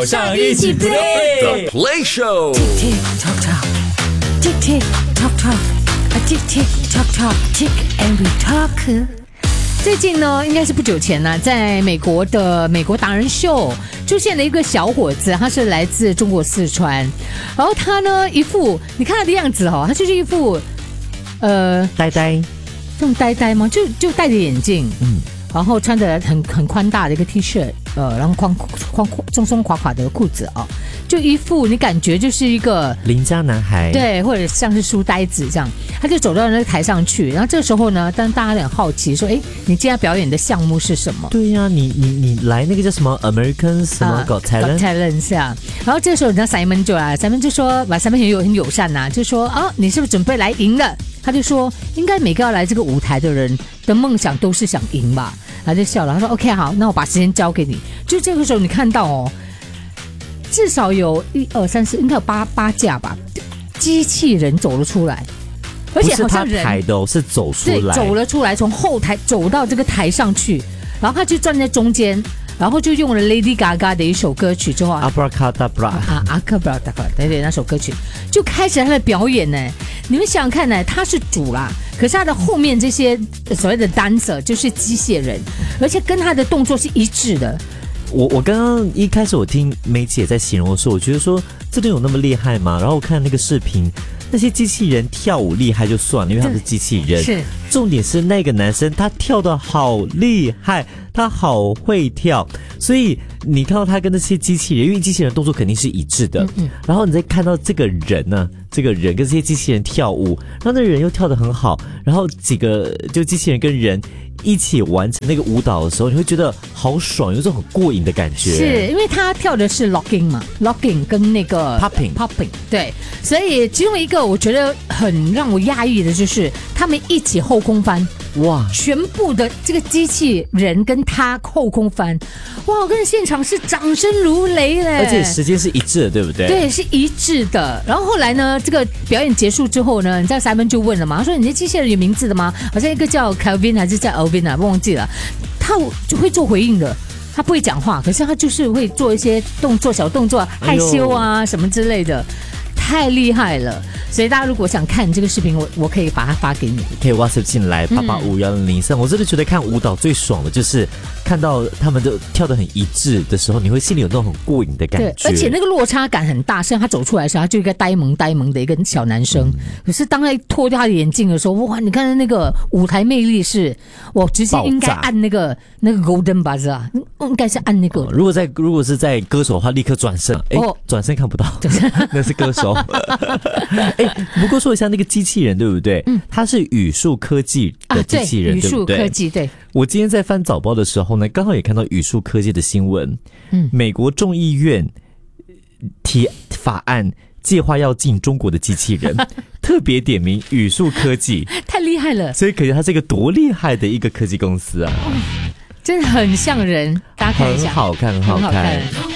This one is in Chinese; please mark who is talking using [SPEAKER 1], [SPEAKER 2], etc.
[SPEAKER 1] 早上一起 play
[SPEAKER 2] The Play Show。
[SPEAKER 3] Tick tock tock, tick tick tock tock, a tick tick tock tock, tick and we talk。最近呢，应该是不久前呢，在美国的美国达人秀出现了一个小伙子，他是来自中国四川，然后他呢一副，你看他的样子哦，他就是一副
[SPEAKER 1] 呆呆，
[SPEAKER 3] 这种呆呆吗？就戴着眼镜，然后穿着很宽大的一个 T 恤，然后松松垮垮的裤子啊，就一副你感觉就是一个
[SPEAKER 1] 邻家男孩，
[SPEAKER 3] 对，或者像是书呆子这样，他就走到那个台上去，然后这时候呢，当大家很好奇说，哎，你今天表演的项目是什么？
[SPEAKER 1] 对呀、你来那个叫什么 American 什么 Got Talent，
[SPEAKER 3] Talent 是啊，然后这时候你知道 Simon 就来 ，Simon 就说，Simon 很友善呐、就说啊，你是不是准备来赢了？他就说，应该每个要来这个舞台的人的梦想都是想赢吧。他就笑了，他说 OK 好，那我把时间交给你。就这个时候你看到哦，至少有1、2、3、4，应该有八架吧，机器人走了出来，而且好像
[SPEAKER 1] 不是他抬的哦，是走出
[SPEAKER 3] 对
[SPEAKER 1] 来，
[SPEAKER 3] 走了出来，从后台走到这个台上去，然后他就站在中间。然后就用了 Lady Gaga 的一首歌曲之后啊
[SPEAKER 1] ，Abracadabra，
[SPEAKER 3] 阿克布拉达克，对那首歌曲就开始他的表演呢。你们想想看呢，他是主啦，可是他的后面这些所谓的 dancer 就是机械人，而且跟他的动作是一致的。
[SPEAKER 1] 我刚刚一开始我听梅姐在形容的时候，我觉得说真的有那么厉害吗？然后我看那个视频，那些机器人跳舞厉害就算了，因为他们是机器人。
[SPEAKER 3] 是，
[SPEAKER 1] 重点是那个男生他跳得好厉害，他好会跳，所以你看到他跟那些机器人，因为机器人动作肯定是一致的，然后你再看到这个人呢，这个人跟这些机器人跳舞，然后那人又跳得很好，然后几个就机器人跟人一起完成那个舞蹈的时候，你会觉得好爽，有种很过瘾的感觉。
[SPEAKER 3] 是因为他跳的是 locking 嘛 ，locking 跟那个
[SPEAKER 1] popping，
[SPEAKER 3] 对，所以其中一个我觉得很让我讶异的就是他们一起后空翻。
[SPEAKER 1] 哇！
[SPEAKER 3] 全部的这个机器人跟他后空翻，哇！我跟现场是掌声如雷嘞，
[SPEAKER 1] 而且时间是一致的，对不对？
[SPEAKER 3] 对，是一致的。然后后来呢，这个表演结束之后呢，你知道 Simon 就问了嘛，他说：“你的机器人有名字的吗？好像一个叫 Calvin 还是叫 Alvin 啊，忘记了。”他就会做回应的。他不会讲话，可是他就是会做一些动作、小动作，害羞啊什么之类的，太厉害了。所以大家如果想看这个视频，我可以把它发给你，
[SPEAKER 1] 可以 WhatsApp 进来885103。我真的觉得看舞蹈最爽的就是看到他们的跳得很一致的时候，你会心里有那种很过瘾的感觉。
[SPEAKER 3] 对，而且那个落差感很大，像他走出来的时候，他就一个呆萌的一个小男生。可是当他脱掉他的眼镜的时候，哇！你看那个舞台魅力是，我直接应该按那个 Golden Buzzer 啊，应该是按那个。
[SPEAKER 1] 如果是在歌手的话，立刻转身。转身看不到，那是歌手。不过说一下那个机器人，对不对？它是语数科技的机器人，
[SPEAKER 3] 对，语数
[SPEAKER 1] 对不对？
[SPEAKER 3] 科技，对。
[SPEAKER 1] 我今天在翻早报的时候呢，刚好也看到语数科技的新闻。美国众议院提法案，计划要进中国的机器人，特别点名语数科技，
[SPEAKER 3] 太厉害了。
[SPEAKER 1] 所以可见它是一个多厉害的一个科技公司啊！
[SPEAKER 3] 真的很像人，大家看一下，
[SPEAKER 1] 很好看，很好看。